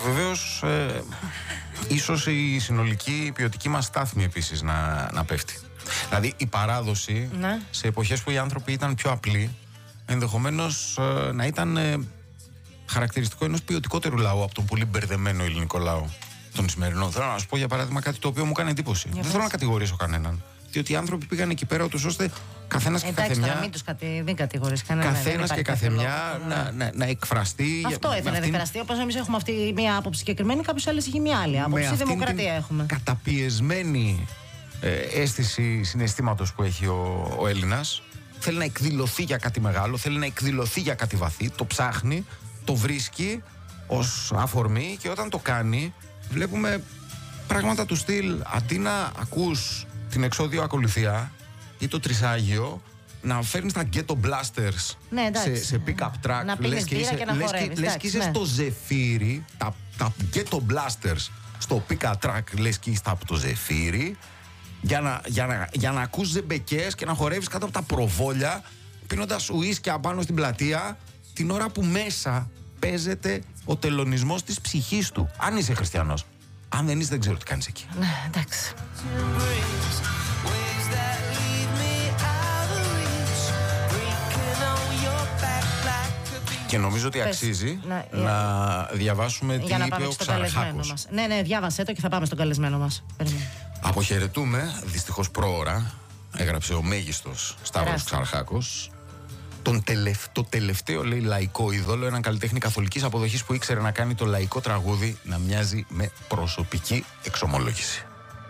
Βεβαίως, ίσως η συνολική ποιοτική μας στάθμη επίσης να πέφτει. Δηλαδή η παράδοση, ναι, σε εποχές που οι άνθρωποι ήταν πιο απλοί, ενδεχομένως να ήταν χαρακτηριστικό ενός ποιοτικότερου λαού από τον πολύ μπερδεμένο ελληνικό λαό των σημερινών. Θέλω να σου πω για παράδειγμα κάτι το οποίο μου κάνει εντύπωση. Δεν θέλω να κατηγορήσω κανέναν. Διότι οι άνθρωποι πήγαν εκεί πέρα ούτως ώστε καθένας και καθεμιά. Μην κατηγορείς κανέναν. Καθένας και καθεμιά να εκφραστεί. Αυτό ήθελε να εκφραστεί. Όπως εμείς έχουμε αυτή μία άποψη συγκεκριμένη, κάποιος άλλος έχει μία άλλη άποψη. Δημοκρατία έχουμε. Καταπιεσμένη αίσθηση συναισθήματος που έχει ο Έλληνας. Θέλει να εκδηλωθεί για κάτι μεγάλο, θέλει να εκδηλωθεί για κάτι βαθύ. Το ψάχνει, το βρίσκει ως αφορμή και όταν το κάνει, βλέπουμε πράγματα του στυλ. Αντί να ακούς την εξώδιο ακολουθία ή το τρισάγιο, να φέρνεις τα ghetto blasters, ναι, σε pick-up track. Να πίνεις μπύρα και να χορεύεις. Λες και είσαι στο Ζεφύρι, τα ghetto blasters στο pick-up track, λες και είσαι από το Ζεφύρι, για να ακούς ζεμπεκές και να χορεύεις κάτω από τα προβόλια, πίνοντας ουίσκια απάνω στην πλατεία, την ώρα που μέσα παίζεται ο τελωνισμός της ψυχής του. Αν είσαι χριστιανός. Αν δεν είσαι, δεν ξέρω τι κάνεις εκεί. Ναι, εντάξει. Και νομίζω ότι αξίζει να διαβάσουμε τι είπε ο Ξαρχάκος. Ναι, διάβασέ το και θα πάμε στον καλεσμένο μας. Αποχαιρετούμε, δυστυχώς πρόωρα, έγραψε ο μέγιστος Σταύρος Ξαρχάκος, το τελευταίο, λέει, λαϊκό είδωλο, έναν καλλιτέχνη καθολικής αποδοχής που ήξερε να κάνει το λαϊκό τραγούδι να μοιάζει με προσωπική εξομολόγηση.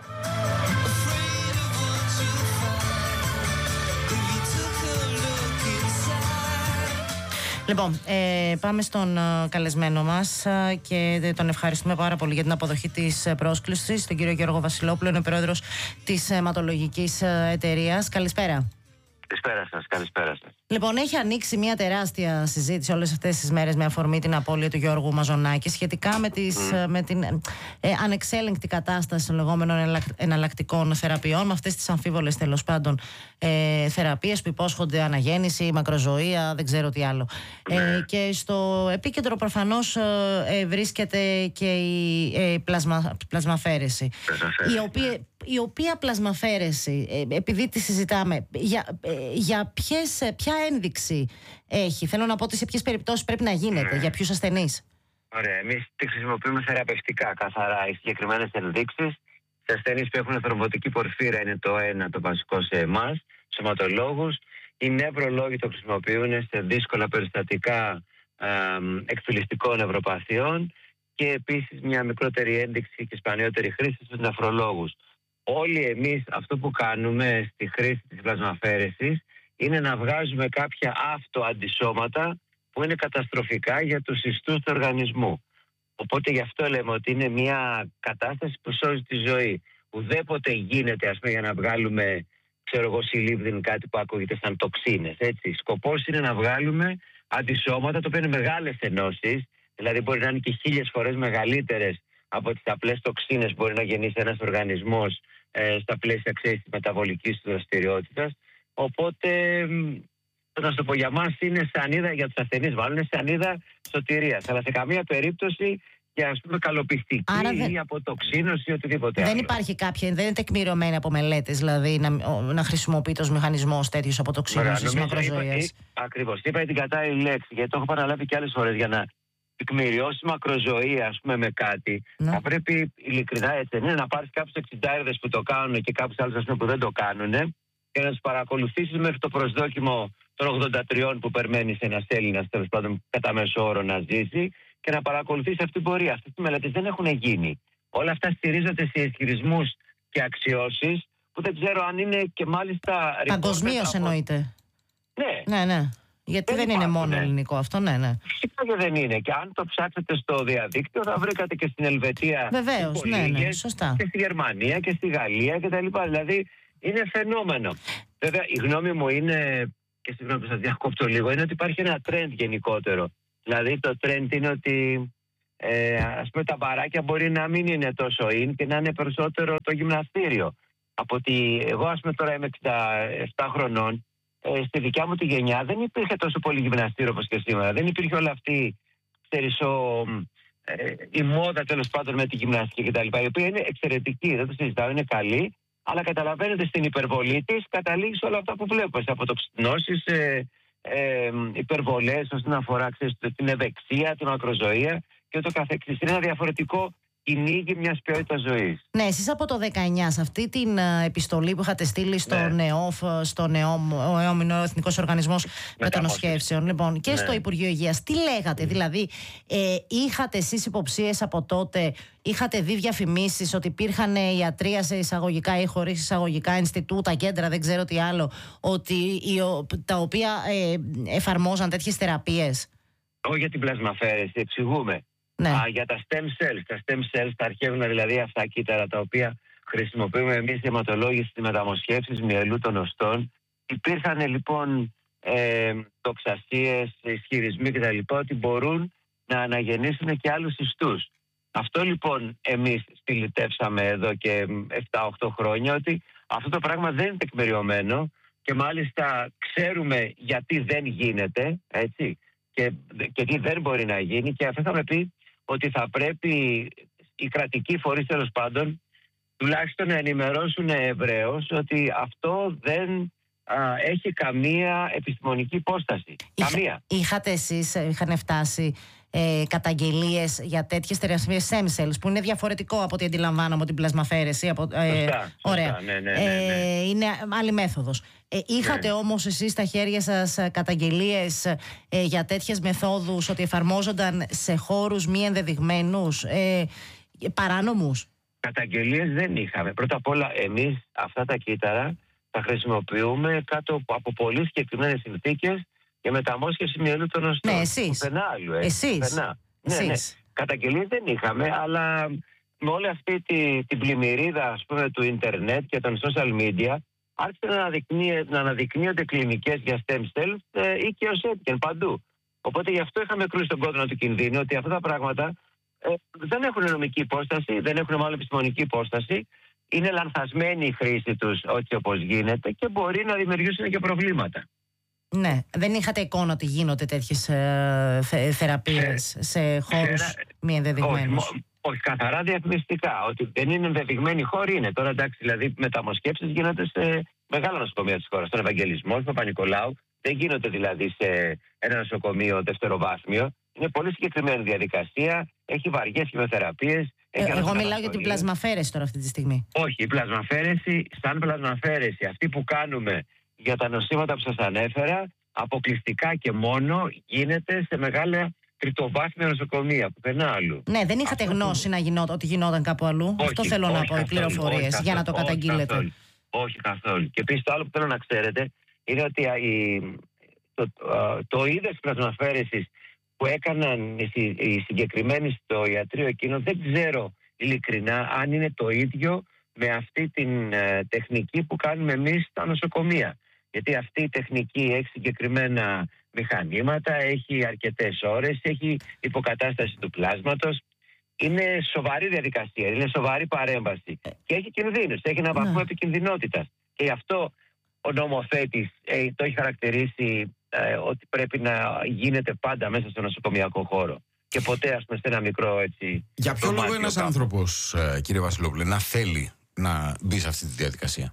Λοιπόν, πάμε στον καλεσμένο μας και τον ευχαριστούμε πάρα πολύ για την αποδοχή της πρόσκλησης, τον κύριο Γιώργο Βασιλόπουλο, είναι ο πρόεδρος της αιματολογικής εταιρείας. Καλησπέρα. Καλησπέρα σας. Λοιπόν, έχει ανοίξει μια τεράστια συζήτηση όλες αυτές τις μέρες με αφορμή την απώλεια του Γιώργου Μαζονάκη σχετικά με την ανεξέλεγκτη κατάσταση των λεγόμενων εναλλακτικών θεραπείων, με αυτές τις αμφίβολες τέλος πάντων θεραπείες που υπόσχονται αναγέννηση, μακροζωία, δεν ξέρω τι άλλο. Και στο επίκεντρο προφανώς βρίσκεται και η πλασμαφέρεση, η οποία πλασμαφέρεση, επειδή τη συζητάμε, ποια ένδειξη έχει? Θέλω να πω ότι σε ποιες περιπτώσεις πρέπει να γίνεται, για ποιους ασθενείς. Ωραία, εμείς τη χρησιμοποιούμε θεραπευτικά καθαρά. Οι συγκεκριμένες ενδείξεις σε ασθενείς που έχουν θρομβωτική πορφύρα είναι το ένα, το βασικό σε εμάς, σωματολόγους. Οι νευρολόγοι το χρησιμοποιούν σε δύσκολα περιστατικά εκφυλιστικών νευροπαθειών και επίσης μια μικρότερη ένδειξη και σπανιότερη χρήση στους νεφρολόγους. Όλοι εμείς αυτό που κάνουμε στη χρήση της πλασμαφέρεσης είναι να βγάζουμε κάποια αυτοαντισώματα που είναι καταστροφικά για τους ιστούς του οργανισμού. Οπότε γι' αυτό λέμε ότι είναι μια κατάσταση που σώζει τη ζωή. Ουδέποτε γίνεται, ας πούμε, για να βγάλουμε, ξέρω εγώ, σιλίβδιν, κάτι που ακούγεται σαν τοξίνες. Έτσι. Σκοπός είναι να βγάλουμε αντισώματα, το οποίο είναι μεγάλες ενώσεις, δηλαδή μπορεί να είναι και 1000 φορές μεγαλύτερες από τις απλές τοξίνες που μπορεί να γεννήσει ένας οργανισμός στα πλαίσια, ξέρεις, της μεταβολικής του δραστηριότητας. Οπότε, να σου το πω, για μας είναι σανίδα, για τους ασθενείς μάλλον, είναι σανίδα σωτηρίας. Αλλά σε καμία περίπτωση για, ας πούμε, καλοπιστική ή αποτοξίνωση ή οτιδήποτε άλλο. Δεν υπάρχει κάποια, δεν είναι τεκμηριωμένη από μελέτες, δηλαδή να χρησιμοποιείται ως μηχανισμός τέτοιος αποτοξίνωσης μακροζωίας. Ακριβώς. Είπα την κατάλληλη λέξη, γιατί το έχω παραλάβει και άλλες φορές. Για να τεκμηριώσει μακροζωία, ας πούμε, με κάτι, θα πρέπει ειλικρινά, έτσι είναι, να πάρεις κάποιους 60 που το κάνουν και κάποιους άλλους, ας πούμε, που δεν το κάνουν και να τους παρακολουθήσεις μέχρι το προσδόκιμο των 83 που περιμένει ένας Έλληνας, τέλος πάντων, κατά μέσο όρο να ζήσει, και να παρακολουθήσει αυτή την πορεία. Αυτές οι μελέτες δεν έχουν γίνει. Όλα αυτά στηρίζονται σε ισχυρισμούς και αξιώσεις που δεν ξέρω αν είναι και μάλιστα. Παγκοσμίως εννοείται. Ναι. Ναι. Γιατί δεν είναι μόνο ελληνικό αυτό, ναι. Φυσικά και δεν είναι. Και αν το ψάξετε στο διαδίκτυο, θα βρήκατε και στην Ελβετία. Βεβαίως, ναι, σωστά. Και στη Γερμανία και στη Γαλλία κτλ. Δηλαδή είναι φαινόμενο. Βέβαια, η γνώμη μου είναι, και συγγνώμη που σας διακόπτω λίγο, είναι ότι υπάρχει ένα trend γενικότερο. Δηλαδή το trend είναι ότι ας πούμε τα μπαράκια μπορεί να μην είναι τόσο in και να είναι περισσότερο το γυμναστήριο. Από ότι εγώ, ας πούμε, τώρα είμαι 67 χρονών, στη δικιά μου τη γενιά δεν υπήρχε τόσο πολύ γυμναστήριο όπως και σήμερα. Δεν υπήρχε όλη αυτή, ξέρεις, η μόδα τέλος πάντων με τη γυμναστική κτλ. Η οποία είναι εξαιρετική, δεν το συζητάω, είναι καλή, αλλά καταλαβαίνετε στην υπερβολή της καταλήγει σε όλα αυτά που βλέπουμε. Από τοξινώσεις, υπερβολές όσον αφορά την ευεξία, την ακροζωία και ούτω καθεξής. Είναι ένα διαφορετικό κυνήγι μιας ποιότητας ζωής. Ναι, εσείς από το 19, σε αυτή την επιστολή που είχατε στείλει στο ΝΕΟΦ, στο ΝΕΟΜ, ο Εθνικός Οργανισμός Μεταμοσχεύσεων, λοιπόν, και στο Υπουργείο Υγείας, τι λέγατε? Δηλαδή, είχατε εσείς υποψίες από τότε, είχατε δει διαφημίσεις ότι υπήρχαν ιατρία σε εισαγωγικά ή χωρίς εισαγωγικά, Ινστιτούτα, κέντρα, δεν ξέρω τι άλλο, τα οποία εφαρμόζαν τέτοιες θεραπείες? Όχι για την πλασμαφέρεση, εξηγούμε. Ναι. Για τα stem cells. Τα stem cells, τα αρχαίωνα δηλαδή αυτά κύτταρα τα οποία χρησιμοποιούμε εμείς οι αιματολόγοι στις μεταμοσχεύσεις μυελού των οστών. Υπήρχαν λοιπόν τοξασίες, ισχυρισμοί κτλ. Ότι μπορούν να αναγεννήσουν και άλλους ιστούς. Αυτό λοιπόν εμείς στυλιτεύσαμε εδώ και 7-8 χρόνια, ότι αυτό το πράγμα δεν είναι τεκμηριωμένο και μάλιστα ξέρουμε γιατί δεν γίνεται, έτσι, και τι δεν μπορεί να γίνει, και αυτό θα με πει ότι θα πρέπει οι κρατικοί φορείς τέλος πάντων τουλάχιστον να ενημερώσουν ευρέως ότι αυτό δεν έχει καμία επιστημονική υπόσταση. Καμία. Είχαν φτάσει καταγγελίες για τέτοιες θεραπείες stem cells, που είναι διαφορετικό από ό,τι αντιλαμβάνομαι την πλασμαφέρεση. Ωραία. Ναι. Είναι άλλη μέθοδος. Είχατε όμως εσείς στα χέρια σας καταγγελίες για τέτοιες μεθόδους, ότι εφαρμόζονταν σε χώρους μη ενδεδειγμένους, παράνομους? Καταγγελίες δεν είχαμε. Πρώτα απ' όλα, εμείς αυτά τα κύτταρα τα χρησιμοποιούμε κάτω από πολύ συγκεκριμένες συνθήκες και μεταμόσχευση μυελού των οστών. Ναι, εσείς. Εσείς. Ναι. Καταγγελίες δεν είχαμε, αλλά με όλη αυτή την πλημμυρίδα, ας πούμε, του ίντερνετ και των social media, άρχισαν να αναδεικνύονται κλινικές για stem cells ή και ως έτυχεν παντού. Οπότε γι' αυτό είχαμε κρούσει τον κόδωνα του κινδύνου, ότι αυτά τα πράγματα δεν έχουν νομική υπόσταση, δεν έχουν μάλλον επιστημονική υπόσταση, είναι λανθασμένη η χρήση τους έτσι όπως γίνεται και μπορεί να δημιουργήσουν και προβλήματα. Ναι, δεν είχατε εικόνα ότι γίνονται τέτοιες θεραπείες σε χώρους μη ενδεδειγμένους? Όχι, καθαρά διαφημιστικά. Ότι δεν είναι ενδεδειγμένοι χώροι είναι. Τώρα εντάξει, δηλαδή μεταμοσχεύσεις γίνονται σε μεγάλα νοσοκομεία της χώρας. Στον Ευαγγελισμό, στον Παπα-Νικολάου, δεν γίνονται δηλαδή σε ένα νοσοκομείο δευτεροβάθμιο. Είναι πολύ συγκεκριμένη διαδικασία, έχει βαριές χημειοθεραπείες. Εγώ μιλάω για την πλασμαφέρεση τώρα αυτή τη στιγμή. Όχι, η πλασμαφέρεση, σαν πλασμαφέρεση, αυτή που κάνουμε για τα νοσήματα που σας ανέφερα, αποκλειστικά και μόνο γίνεται σε μεγάλα τριτοβάθμια νοσοκομεία, πουθενά αλλού. Ναι, δεν είχατε γνώση ότι γινόταν κάπου αλλού? Αυτό θέλω να πω, οι πληροφορίες, για να το καταγγείλετε. Όχι καθόλου. Και επίσης το άλλο που θέλω να ξέρετε είναι ότι το είδος πλασμαφέρεσης που έκαναν οι συγκεκριμένοι στο ιατρείο εκείνο, δεν ξέρω ειλικρινά αν είναι το ίδιο με αυτή την τεχνική που κάνουμε εμείς στα νοσοκομεία. Γιατί αυτή η τεχνική έχει συγκεκριμένα μηχανήματα, έχει αρκετές ώρες, έχει υποκατάσταση του πλάσματος. Είναι σοβαρή διαδικασία, είναι σοβαρή παρέμβαση. Και έχει κινδύνους, έχει ένα βαθμό επικινδυνότητας. Και γι' αυτό ο νομοθέτης το έχει χαρακτηρίσει ότι πρέπει να γίνεται πάντα μέσα στο νοσοκομιακό χώρο. Και ποτέ, ας πούμε, σε ένα μικρό έτσι. Για ποιο λόγο ένας άνθρωπος, κύριε Βασιλόπουλε, να θέλει να μπει σε αυτή τη διαδικασία?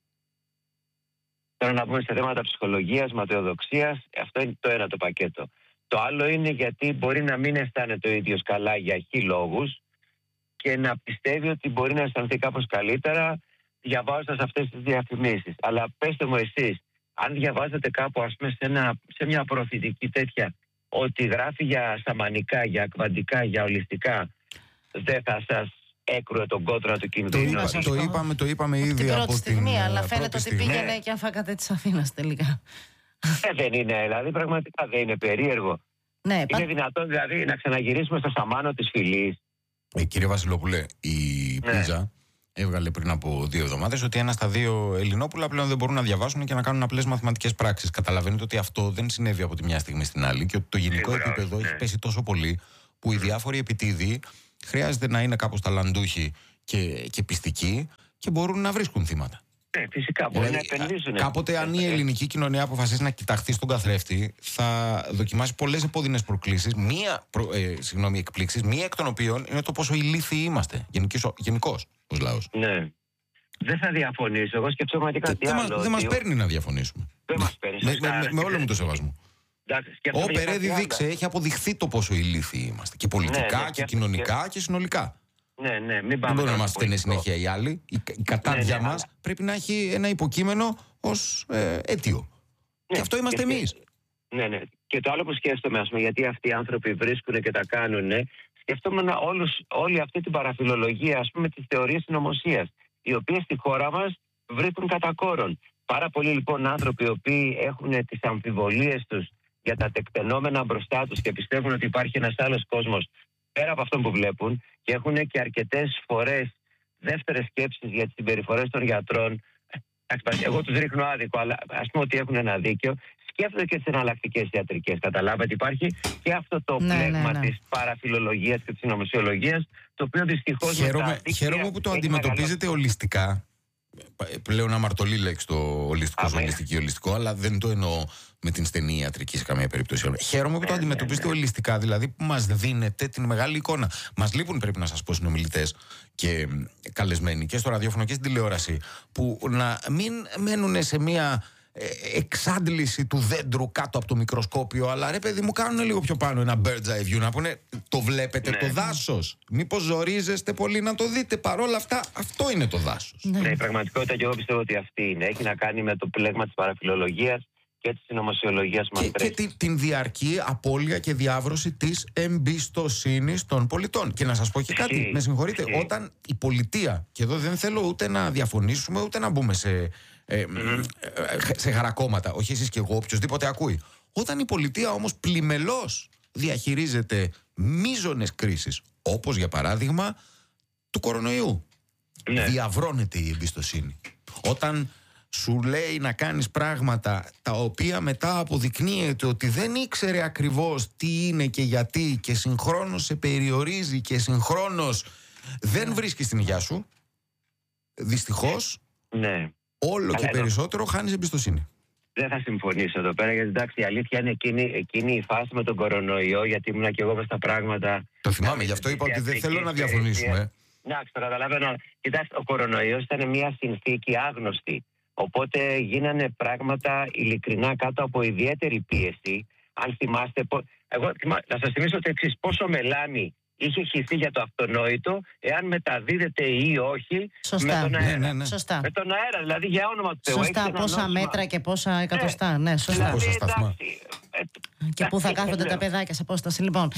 Θέλω να πούμε σε θέματα ψυχολογίας, ματαιοδοξίας, αυτό είναι το ένα το πακέτο. Το άλλο είναι γιατί μπορεί να μην αισθάνεται ο ίδιος καλά για χι λόγους και να πιστεύει ότι μπορεί να αισθανθεί κάπως καλύτερα διαβάζοντας αυτές τις διαφημίσεις. Αλλά πέστε μου εσείς, αν διαβάζετε κάπου, ας πούμε, σε μια προωθητική τέτοια, ότι γράφει για σαμανικά, για ακβαντικά, για ολιστικά, δεν θα σας έκρουε τον κόντρα του κινδύνου? Το είπαμε ήδη την από πρώτη στιγμή, αλλά φαίνεται ότι στιγμή. πήγαινε και αφάκατε της Αθήνας τελικά. Δεν είναι, δηλαδή πραγματικά δεν είναι περίεργο. Ναι, είναι δυνατόν δηλαδή να ξαναγυρίσουμε στο σαμάνο της φυλής? Κύριε Βασιλόπουλε, η Πίζα έβγαλε πριν από 2 εβδομάδες ότι 1 στα 2 Ελληνόπουλα πλέον δεν μπορούν να διαβάσουν και να κάνουν απλές μαθηματικές πράξεις. Καταλαβαίνετε ότι αυτό δεν συνέβη από τη μια στιγμή στην άλλη και ότι το γενικό επίπεδο έχει πέσει τόσο πολύ που οι διάφοροι επιτίδιοι χρειάζεται να είναι κάπως ταλαντούχοι και πιστικοί και μπορούν να βρίσκουν θύματα. Φυσικά μπορεί να επενδύσουν. Κάποτε, αν η ελληνική κοινωνία αποφασίσει να κοιταχθεί στον καθρέφτη, θα δοκιμάσει πολλές επώδυνες προκλήσεις. Εκπλήξεις, μία εκ των οποίων είναι το πόσο ηλίθιοι είμαστε γενικώς ως λαός. Ναι. Δεν θα διαφωνήσω. Εγώ σκεφτόμαστε κάτι άλλο. Δεν μας παίρνει να διαφωνήσουμε. Δεν μας παίρνει. Με όλο μου το σεβασμό. Ο Περέδη δείξε, έχει αποδειχθεί το πόσο ηλίθιοι είμαστε. Και πολιτικά και κοινωνικά και συνολικά. Ναι, μην πάμε. Δεν μπορεί να μας φταίνε συνέχεια οι άλλοι. Η κατάδια μας πρέπει να έχει ένα υποκείμενο ως αίτιο. Και αυτό είμαστε εμείς. Ναι. Και το άλλο που σκέφτομαι, ας πούμε, γιατί αυτοί οι άνθρωποι βρίσκουν και τα κάνουν, σκεφτόμουν όλη αυτή την παραφιλολογία, ας πούμε, τις θεωρίες συνωμοσίας, οι οποίες στη χώρα μας βρίσκουν κατά κόρον. Πάρα πολλοί λοιπόν άνθρωποι οι οποίοι έχουν τις αμφιβολίες τους για τα τεκτενόμενα μπροστά τους και πιστεύουν ότι υπάρχει ένας άλλος κόσμος πέρα από αυτό που βλέπουν και έχουν και αρκετές φορές δεύτερες σκέψεις για τις συμπεριφορές των γιατρών. Εγώ τους ρίχνω άδικο, αλλά ας πούμε ότι έχουν ένα δίκιο. Σκέφτονται και τις εναλλακτικές ιατρικές. Καταλάβατε, υπάρχει και αυτό το πλέγμα της παραφιλολογίας και της συνωμοσιολογίας, το οποίο δυστυχώς. Χαίρομαι που το αντιμετωπίζετε ολιστικά. Πλέον αμαρτωλή λέξη το ολιστικό, αλλά δεν το εννοώ με την στενή ιατρική σε καμία περίπτωση. Χαίρομαι που το αντιμετωπίζετε ολιστικά, δηλαδή που μας δίνετε την μεγάλη εικόνα. Μας λείπουν, πρέπει να σας πω, συνομιλητές και καλεσμένοι και στο ραδιόφωνο και στην τηλεόραση, που να μην μένουν σε μία εξάντληση του δέντρου κάτω από το μικροσκόπιο, αλλά ρε παιδί μου, κάνουν λίγο πιο πάνω ένα bird's eye view, να πούνε το βλέπετε το δάσος, μήπως ζορίζεστε πολύ να το δείτε, παρόλα αυτά αυτό είναι το δάσος. Ναι, η πραγματικότητα και εγώ πιστεύω ότι αυτή είναι, έχει να κάνει με το πλέγμα της παραφιλολογίας και της συνωμοσιολογίας μας. Και την διαρκή απώλεια και διάβρωση της εμπιστοσύνης των πολιτών. Και να σας πω και κάτι, με συγχωρείτε, όταν η πολιτεία, και εδώ δεν θέλω ούτε να διαφωνήσουμε ούτε να μπούμε σε χαρακόμματα, όχι εσείς και εγώ, οποιοδήποτε ακούει. Όταν η πολιτεία όμως πλημελώς διαχειρίζεται μείζονες κρίσεις, όπως για παράδειγμα του κορονοϊού, διαβρώνεται η εμπιστοσύνη. Όταν σου λέει να κάνεις πράγματα τα οποία μετά αποδεικνύεται ότι δεν ήξερε ακριβώς τι είναι και γιατί, και συγχρόνως σε περιορίζει και συγχρόνως δεν βρίσκεις την υγεία σου, δυστυχώς όλο και περισσότερο χάνεις εμπιστοσύνη. Δεν θα συμφωνήσω εδώ πέρα, γιατί εντάξει, η αλήθεια είναι εκείνη η φάση με τον κορονοϊό, γιατί ήμουν και εγώ μες στα πράγματα. Το θυμάμαι, γι' αυτό είπα ότι δεν θέλω να διαφωνήσουμε. Εντάξει, το καταλαβαίνω. Κοιτάξτε, ο κορονοϊός ήταν μια συνθήκη άγνωστη. Οπότε γίνανε πράγματα ειλικρινά κάτω από ιδιαίτερη πίεση. Αν θυμάστε, να σας θυμίσω το εξής: πόσο μελάνι είχε χυθεί για το αυτονόητο, εάν μεταδίδεται ή όχι με τον αέρα. Σωστά. Με τον αέρα, δηλαδή, για όνομα του Θεού. Σωστά, πόσα μέτρα και πόσα εκατοστά. Ναι, σωστά. Δηλαδή, πόσα σταθμά. Και πού θα κάθονται τα παιδάκια σε απόσταση. Λοιπόν,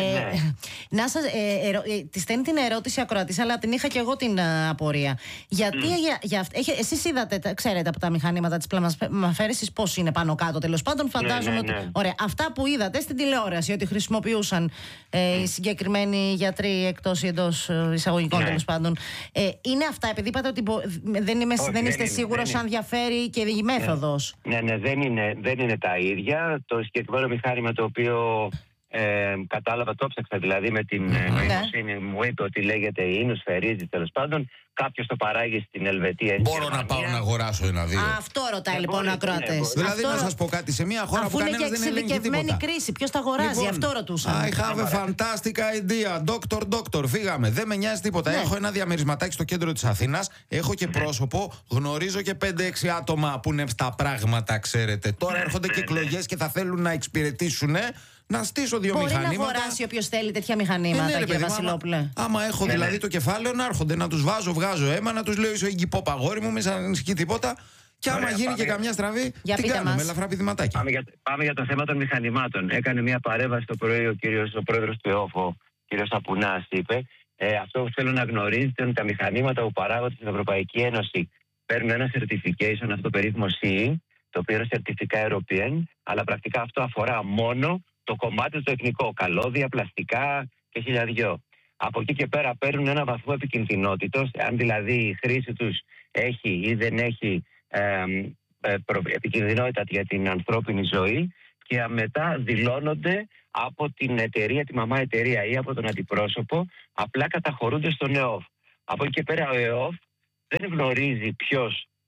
να σας τη στέλνει την ερώτηση ακροατής, αλλά την είχα και εγώ την απορία. Γιατί εσείς είδατε, ξέρετε από τα μηχανήματα της πλασμαφαίρεσης πώς είναι πάνω κάτω, τέλος πάντων. Φαντάζομαι ότι. Ωραία, αυτά που είδατε στην τηλεόραση, ότι χρησιμοποιούσαν οι συγκεκριμένοι γιατροί εκτός ή εντός εισαγωγικών, τέλος πάντων. Είναι αυτά, επειδή είπατε ότι δεν είστε σίγουρος αν διαφέρει και η μέθοδος. Ναι, δεν είναι τα ίδια. Το συγκεκριμένο μηχάνημα το οποίο κατάλαβα, το ψάξα δηλαδή με την νοημοσύνη μου, είπε ότι λέγεται ίνους φερίζης, τέλος πάντων. Κάποιος το παράγει στην Ελβετία. Μπορώ να πάω να αγοράσω ένα-δύο. Αυτό ρωτάει λοιπόν ο ακροατές. Δηλαδή να σας πω κάτι, σε μια χώρα που κανένας δεν έλεγε τίποτα. Αφού είναι και εξειδικευμένη κρίση, ποιος τα αγοράζει, αυτό ρωτούσα. I have a fantastic idea. Doctor, φύγαμε. Δεν με νοιάζει τίποτα. Έχω ένα διαμερισματάκι στο κέντρο της Αθήνας. Έχω και πρόσωπο. Γνωρίζω και 5-6 άτομα που είναι στα πράγματα, ξέρετε. Τώρα έρχονται και εκλογές και θα θέλουν να εξυπηρετήσουν. Να στήσω δύο μηχανήματα. Μπορεί να αγοράσει όποιος θέλει τέτοια μηχανήματα, κύριε Βασιλόπουλε. Άμα έχω δηλαδή το κεφάλαιο, να έρχονται να τους βγάζω αίμα, να τους λέω είσαι εγκυπό παγόρι μου, μη σας ανησυχεί τίποτα. Και άμα γίνει και καμιά στραβή, τι κάνουμε με ελαφρά πηδηματάκια. Πάμε για το θέμα των μηχανημάτων. Έκανε μια παρέμβαση το πρωί ο πρόεδρος του ΕΟΦΟ, κ. Σαπουνάς, είπε. Αυτό που θέλω να γνωρίζετε είναι τα μηχανήματα που παράγονται στην Ευρωπαϊκή Ένωση παίρνουν ένα certification, αυτό το περίφημο CE, το οποίο είναι certificate European, αλλά πρακτικά αυτό αφορά μόνο το κομμάτι του εθνικό, καλώδια, πλαστικά και χιλιαδιό. Από εκεί και πέρα παίρνουν ένα βαθμό επικινδυνότητος, αν δηλαδή η χρήση τους έχει ή δεν έχει επικινδυνότητα για την ανθρώπινη ζωή, και μετά δηλώνονται από την εταιρεία, τη μαμά εταιρεία ή από τον αντιπρόσωπο, απλά καταχωρούνται στον ΕΟΦ. Από εκεί και πέρα ο ΕΟΦ δεν γνωρίζει ποιος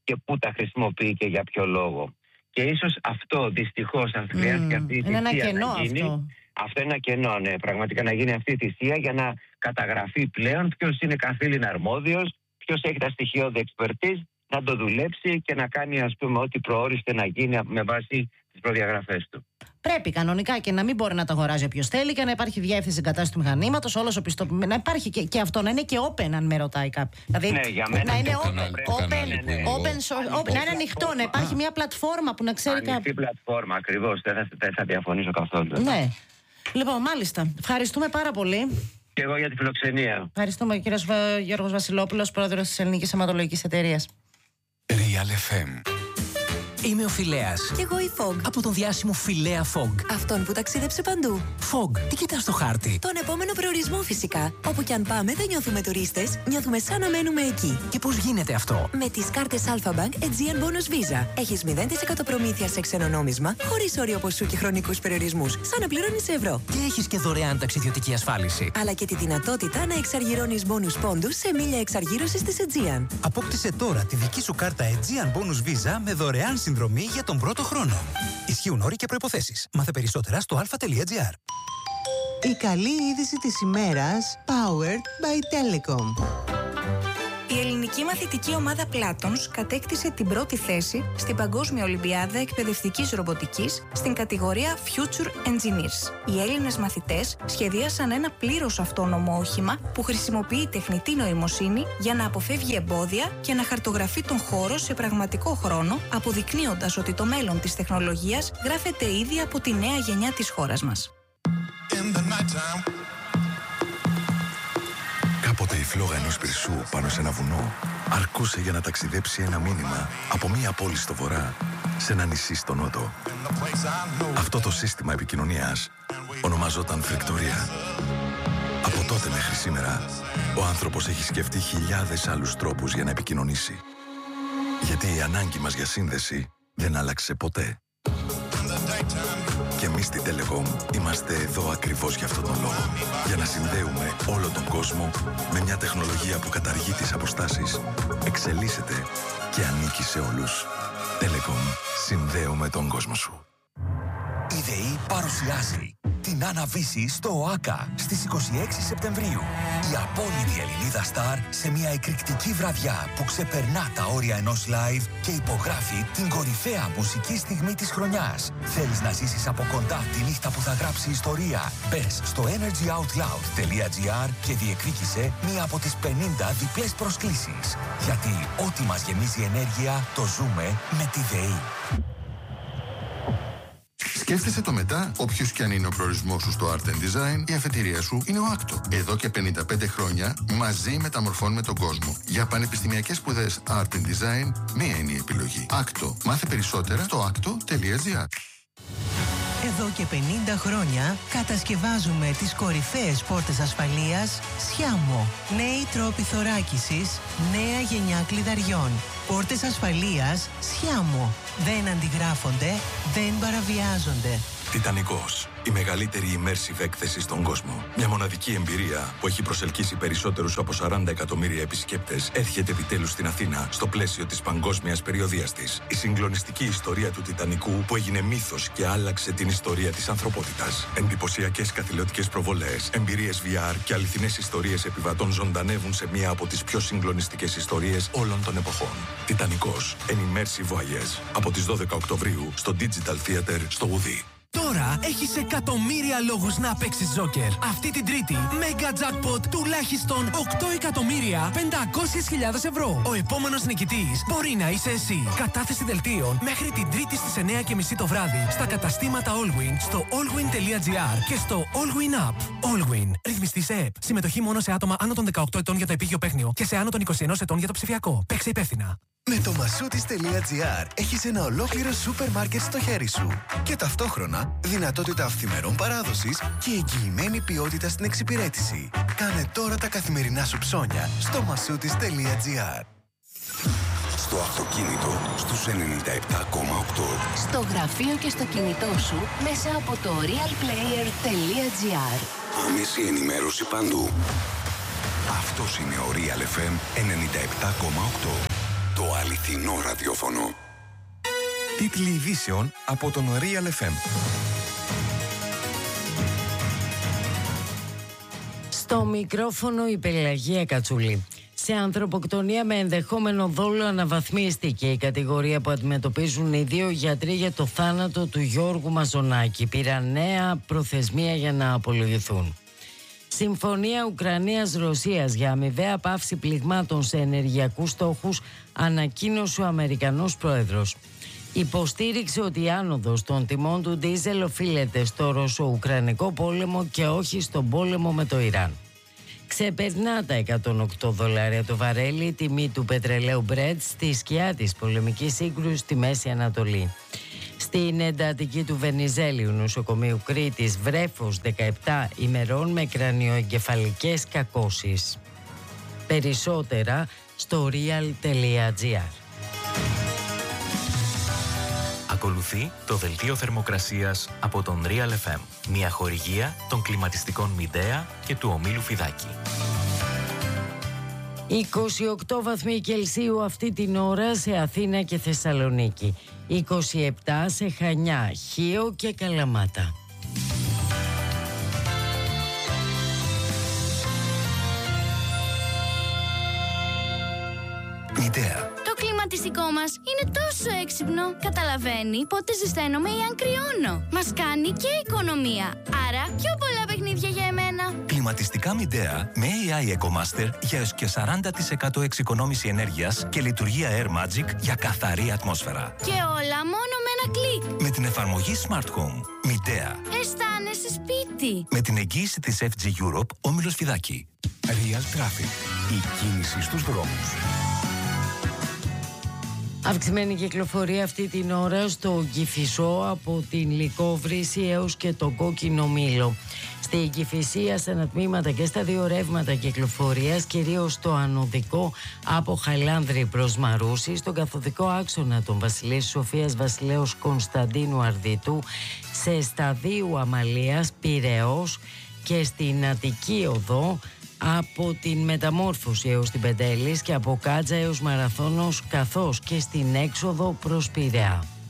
και πού τα χρησιμοποιεί και για ποιο λόγο. Και ίσως αυτό δυστυχώς αν χρειάζεται αυτή η θυσία. Είναι ένα κενό να γίνει, αυτό είναι ένα κενό, ναι, πραγματικά να γίνει αυτή η θυσία για να καταγραφεί πλέον ποιος είναι καθήλυνα αρμόδιος, ποιος έχει τα στοιχειώδη expertise, να το δουλέψει και να κάνει, ας πούμε, ό,τι προόριστε να γίνει με βάση τις προδιαγραφές του. Πρέπει κανονικά και να μην μπορεί να το αγοράζει όποιος θέλει και να υπάρχει διεύθυνση εγκατάσταση του μηχανήματος, όλος ο πιστοποιημένος. Να υπάρχει και αυτό, να είναι και open, αν με ρωτάει κάποιος. Δηλαδή, ναι, για μένα να είναι open source, να είναι ανοιχτό, να υπάρχει μια πλατφόρμα που να ξέρει κάποιος. Ανοιχτή πλατφόρμα, ακριβώς. Δεν θα διαφωνήσω καθόλου. Ναι. Λοιπόν, μάλιστα. Ευχαριστούμε πάρα πολύ. Και εγώ για τη φιλοξενία. Ευχαριστούμε, κύριος Γιώργος Βασιλόπουλος, πρόεδρος της Ελληνικής Αιματολογικής Εταιρείας. Real FM. Είμαι ο Φιλέας. Κι εγώ η Fog. Από τον διάσημο Φιλέα Fog. Αυτόν που ταξίδεψε παντού. Fog, τι κοιτάς στο χάρτη? Τον επόμενο προορισμό φυσικά. Όπου κι αν πάμε δεν νιώθουμε τουρίστες, νιώθουμε σαν να μένουμε εκεί. Και πώς γίνεται αυτό? Με τις κάρτες Alpha Bank Aegean Bonus Visa. Έχεις 0% προμήθεια σε ξένο νόμισμα, χωρίς όριο ποσού και χρονικούς περιορισμούς, σαν να πληρώνεις ευρώ. Και έχεις και δωρεάν ταξιδιωτική ασφάλιση. Αλλά και τη δυνατότητα να εξαργυρώνεις bonus πόντους σε μίλια εξαργύρωσης της Aegean. Απόκτησε τώρα τη δική σου κάρτα Aegean Bonus Visa με δωρεάν συνδρομή για τον πρώτο χρόνο. Ισχύουν όροι και προϋποθέσεις. Μάθε περισσότερα στο alpha.gr. Η καλή είδηση της ημέρας, powered by Telecom. Η ελληνική μαθητική ομάδα Platons κατέκτησε την πρώτη θέση στην Παγκόσμια Ολυμπιάδα Εκπαιδευτικής Ρομποτικής στην κατηγορία Future Engineers. Οι Έλληνες μαθητές σχεδίασαν ένα πλήρως αυτόνομο όχημα που χρησιμοποιεί τεχνητή νοημοσύνη για να αποφεύγει εμπόδια και να χαρτογραφεί τον χώρο σε πραγματικό χρόνο, αποδεικνύοντας ότι το μέλλον της τεχνολογίας γράφεται ήδη από τη νέα γενιά της χώρας μας. Κάποτε η φλόγα ενός πυρσού πάνω σε ένα βουνό αρκούσε για να ταξιδέψει ένα μήνυμα από μία πόλη στο βορρά σε ένα νησί στο νότο. Αυτό το σύστημα επικοινωνίας ονομαζόταν φρικτορία. Από τότε μέχρι σήμερα, ο άνθρωπος έχει σκεφτεί χιλιάδες άλλους τρόπους για να επικοινωνήσει. Γιατί η ανάγκη μας για σύνδεση δεν άλλαξε ποτέ. Και εμείς στη Telecom είμαστε εδώ ακριβώς για αυτόν τον λόγο. Για να συνδέουμε όλο τον κόσμο με μια τεχνολογία που καταργεί τις αποστάσεις, εξελίσσεται και ανήκει σε όλους. Telecom. Συνδέουμε τον κόσμο σου. Η ΔΕΗ παρουσιάζει την Αναβίση στο ΟΑΚΑ στις 26 Σεπτεμβρίου. Η απόλυτη Ελληνίδα Σταρ σε μια εκρηκτική βραδιά που ξεπερνά τα όρια ενός live και υπογράφει την κορυφαία μουσική στιγμή της χρονιάς. Θέλεις να ζήσεις από κοντά τη νύχτα που θα γράψει ιστορία? Μπες στο energyoutloud.gr και διεκδίκησε μία από τις 50 διπλές προσκλήσεις. Γιατί ό,τι μας γεμίζει ενέργεια το ζούμε με τη ΔΕΗ. Σκέφτεσαι το μετά, όποιος και αν είναι ο προορισμός σου στο Art and Design, η αφετηρία σου είναι ο Άκτο. Εδώ και 55 χρόνια μαζί μεταμορφώνουμε τον κόσμο. Για πανεπιστημιακές σπουδές Art and Design, μία είναι η επιλογή. Άκτο. Μάθε περισσότερα στο akto.gr. Εδώ και 50 χρόνια κατασκευάζουμε τις κορυφαίες πόρτες ασφαλείας Sciamo. Νέοι τρόποι θωράκισης, νέα γενιά κλειδαριών. Πόρτες ασφαλείας Sciamo. Δεν αντιγράφονται, δεν παραβιάζονται. Τιτανικός. Η μεγαλύτερη immersive έκθεση στον κόσμο. Μια μοναδική εμπειρία που έχει προσελκύσει περισσότερους από 40 εκατομμύρια επισκέπτες έρχεται επιτέλους στην Αθήνα στο πλαίσιο της παγκόσμιας περιοδίας της. Η συγκλονιστική ιστορία του Τιτανικού που έγινε μύθος και άλλαξε την ιστορία της ανθρωπότητας. Εντυπωσιακές καθηλωτικές προβολές, εμπειρίες VR και αληθινές ιστορίες επιβατών ζωντανεύουν σε μία από τις πιο συγκλονιστικές ιστορίες όλων των εποχών. Τιτανικός. An immersive voyage. Από τις 12 Οκτωβρίου στο Digital Theater στο Ουδί. Τώρα έχεις εκατομμύρια λόγους να παίξεις Joker. Αυτή την Τρίτη, Mega Jackpot τουλάχιστον 8.500.000 ευρώ. Ο επόμενος νικητής μπορεί να είσαι εσύ. Κατάθεση δελτίων μέχρι την Τρίτη στις 9:30 το βράδυ στα καταστήματα Allwyn, στο allwyn.gr και στο Allwyn App. Allwyn. Ρυθμιστή σε ΕΠ. Συμμετοχή μόνο σε άτομα άνω των 18 ετών για το επίγειο παίχνιο και σε άνω των 21 ετών για το ψηφιακό. Παίξε υπεύθυνα. Με το Masoutis.gr έχεις ένα ολόκληρο σούπερ μάρκετ στο χέρι σου και ταυτόχρονα δυνατότητα αυθημερών παράδοσης και εγγυημένη ποιότητα στην εξυπηρέτηση. Κάνε τώρα τα καθημερινά σου ψώνια στο Masoutis.gr. Στο αυτοκίνητο στους 97,8. Στο γραφείο και στο κινητό σου μέσα από το realplayer.gr. Άμεση ενημέρωση παντού. Αυτός είναι ο Real FM 97,8. Το Το αληθινό ραδιόφωνο. Τίτλοι ειδήσεων από τον Real FM. Στο μικρόφωνο η Πελαγία Κατσούλη. Σε ανθρωποκτονία με ενδεχόμενο δόλο αναβαθμίστηκε η κατηγορία που αντιμετωπίζουν οι δύο γιατροί για το θάνατο του Γιώργου Μαζονάκη. Πήραν νέα προθεσμία για να απολογηθούν. Συμφωνία Ουκρανίας-Ρωσίας για αμοιβαία πάυση πληγμάτων σε ενεργειακούς στόχους ανακοίνωσε ο Αμερικανός πρόεδρος. Υποστήριξε ότι η άνοδος των τιμών του ντίζελ οφείλεται στο ρωσο-ουκρανικό πόλεμο και όχι στον πόλεμο με το Ιράν. Ξεπερνά τα $108 το βαρέλι η τιμή του πετρελαίου Brent στη σκιά της πολεμικής σύγκρουσης στη Μέση Ανατολή. Στην εντατική του Βενιζέλιου νοσοκομείου Κρήτης βρέφος 17 ημερών με κρανιοεγκεφαλικές κακώσεις. Περισσότερα στο real.gr. Ακολουθεί το δελτίο θερμοκρασίας από τον Real FM. Μια χορηγία των κλιματιστικών Midea και του ομίλου Φιδάκη. 28 βαθμοί Κελσίου αυτή την ώρα σε Αθήνα και Θεσσαλονίκη. 27 σε Χανιά, Χίο και Καλαμάτα. Midea. Το κλιματιστικό μας είναι τόσο έξυπνο. Καταλαβαίνει πότε ζεσταίνομαι ή αν κρυώνω. Μας κάνει και οικονομία. Άρα πιο πολλά παιχνίδια για εμένα. Κλιματιστικά Midea με AI EcoMaster για έως και 40% εξοικονόμηση ενέργειας και λειτουργία Air Magic για καθαρή ατμόσφαιρα. Και όλα μόνο με ένα κλικ. Με την εφαρμογή Smart Home. Midea. Αισθάνεσαι σπίτι. Με την εγγύηση της FG Europe, όμιλος Φιδάκη. Real Traffic. Η κίνηση στους δρόμους. Αυξημένη κυκλοφορία αυτή την ώρα στο Κηφισό από την Λυκόβρηση έως και τον Κόκκινο Μήλο. Στην Κηφισία, σε ανατμήματα και στα δύο ρεύματα κυκλοφορίας, κυρίως στο ανωδικό από Χαλάνδρη προς Μαρούση, στον καθοδικό άξονα των Βασιλείας Σοφίας Βασιλέως Κωνσταντίνου Αρδίτου, σε σταδίου Αμαλίας Πειραιώς και στην Αττική Οδό από την Μεταμόρφωση έως την Πεντέλης και από Κάτζα έως Μαραθώνος, καθώς και στην έξοδο προς Πειραιά.